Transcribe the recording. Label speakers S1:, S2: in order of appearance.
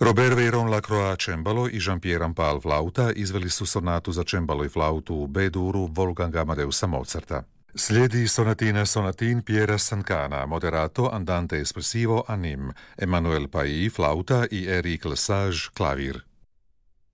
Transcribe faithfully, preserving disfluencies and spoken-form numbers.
S1: Robert Veyron Lacroix cembalo i Jean-Pierre Rampal flauta izveli su sonatu za cembalo i flautu u B-duru Wolfganga Amadeusa Mozarta. Slijedi sonatina sonatin Piera Sankana, moderato andante espressivo anim, Emmanuel Pailly flauta i Eric Lesage klavir.